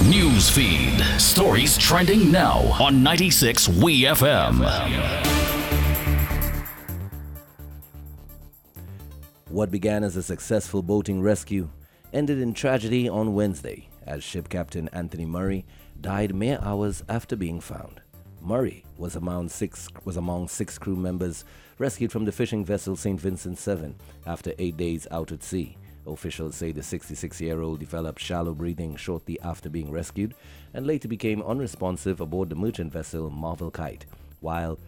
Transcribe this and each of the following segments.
News feed. Stories trending now on 96 WeFM. What began as a successful boating rescue ended in tragedy on Wednesday as ship captain Anthony Murray died mere hours after being found. Murray was among six crew members rescued from the fishing vessel St. Vincent 7 after 8 days out at sea. Officials say the 66-year-old developed shallow breathing shortly after being rescued and later became unresponsive aboard the merchant vessel Marvel Kite while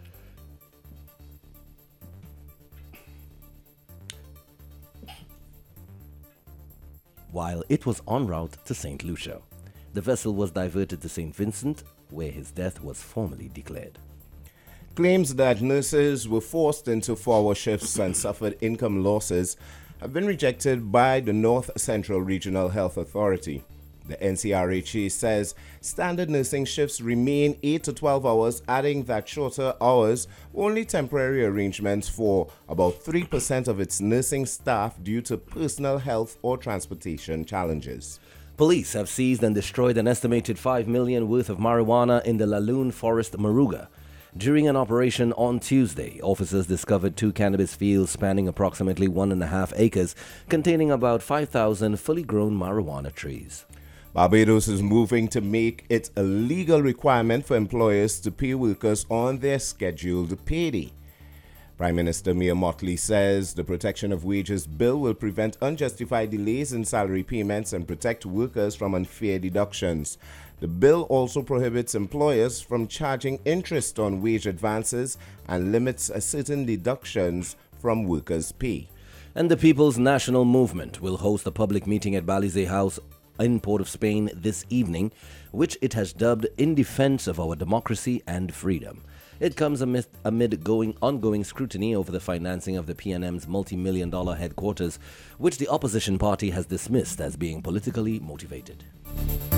it was en route to St. Lucia. The vessel was diverted to St. Vincent, where his death was formally declared. Claims that nurses were forced into 4-hour shifts and suffered income losses have been rejected by the North Central Regional Health Authority. The NCRHA says standard nursing shifts remain 8 to 12 hours, adding that shorter hours were only temporary arrangements for about 3% of its nursing staff due to personal health or transportation challenges. Police have seized and destroyed an estimated $5 million worth of marijuana in the Laloon Forest, Moruga. During an operation on Tuesday, officers discovered 2 cannabis fields spanning approximately 1.5 acres, containing about 5,000 fully grown marijuana trees. Barbados is moving to make it a legal requirement for employers to pay workers on their scheduled payday. Prime Minister Mia Mottley says the Protection of Wages Bill will prevent unjustified delays in salary payments and protect workers from unfair deductions. The bill also prohibits employers from charging interest on wage advances and limits certain deductions from workers' pay. And the People's National Movement will host a public meeting at Balizé House in Port of Spain this evening, which it has dubbed In Defense of Our Democracy and Freedom. It comes amid ongoing scrutiny over the financing of the PNM's multi-million-dollar headquarters, which the opposition party has dismissed as being politically motivated.